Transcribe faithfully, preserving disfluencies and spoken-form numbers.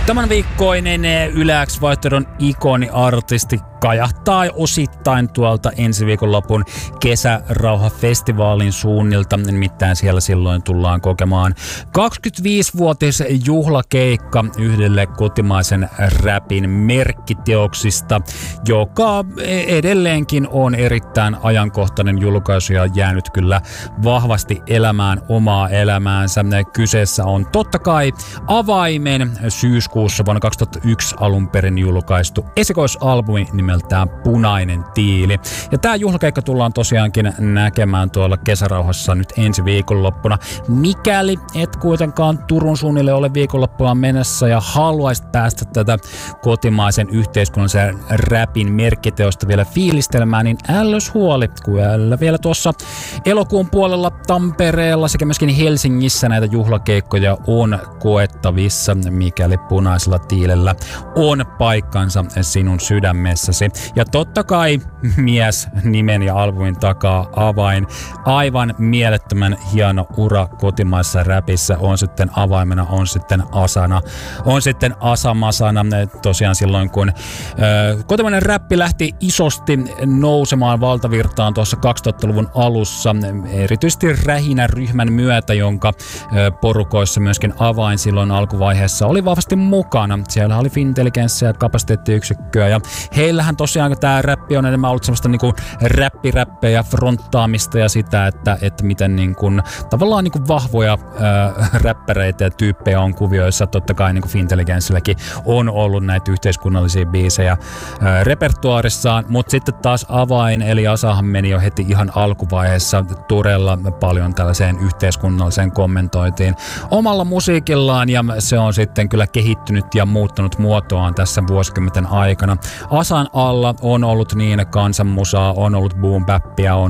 Tämän viikkoinen Yle X-Vaihtoehdon ikoniartisti kajahtaa osittain tuolta ensi viikonlopun Kesärauha-festivaalin suunnilta. Nimittäin siellä silloin tullaan kokemaan kaksikymmentäviisivuotis juhlakeikka yhdelle kotimaisen räpin merkkiteoksista, joka edelleenkin on erittäin ajankohtainen julkaisu ja jäänyt kyllä vahvasti elämään omaa elämäänsä. Kyseessä on totta kai Avaimen syyskuussa vuonna kaksituhattayksi alun perin julkaistu esikoisalbumi nimeltään Punainen tiili. Ja tää juhlakeikka tullaan tosiaankin näkemään tuolla Kesärauhassa nyt ensi viikonloppuna. Mikäli et kuitenkaan Turun suunnille ole viikonloppuna mennessä ja haluaisit päästä tätä kotimaisen yhteiskunnallisen räpin merkkiteosta vielä fiilistelemään, niin ällös huoli, kun ällä vielä tuossa elokuun puolella Tampereella sekä myöskin Helsingissä näitä juhlakeikkoja on koettavissa, mikäli Punaisella tiilellä on paikkansa sinun sydämessäsi. Ja totta kai mies nimen ja albumin takaa Avain. Aivan mielettömän hieno ura kotimaisessa räpissä. On sitten Avaimena, on sitten Asana, on sitten Asamasana. Tosiaan silloin kun ö, kotimainen räppi lähti isosti nousemaan valtavirtaan tuossa kaksituhattaluvun alussa, erityisesti Rähinä ryhmän myötä, jonka ö, porukoissa myöskin Avain silloin alkuvaiheessa oli vahvasti mukana. Siellä oli Fintelligenssia ja kapasiteettiyksikköä ja heillähän tosiaan tämä räppi on enemmän ollut semmoista niinku räppiräppejä ja fronttaamista ja sitä, että, että miten niinku, tavallaan niinku vahvoja ää, räppäreitä ja tyyppejä on kuvioissa. Totta kai niinku Fintelligenssilläkin on ollut näitä yhteiskunnallisia biisejä ää, repertuaarissaan, mutta sitten taas Avain eli Asahan meni jo heti ihan alkuvaiheessa todella paljon tällaiseen yhteiskunnalliseen kommentointiin omalla musiikillaan ja se on sitten kyllä kehittynyt ja muuttanut muotoaan tässä vuosikymmenten aikana. Asan alla on ollut niin kansanmusaa, on ollut boom bappia, on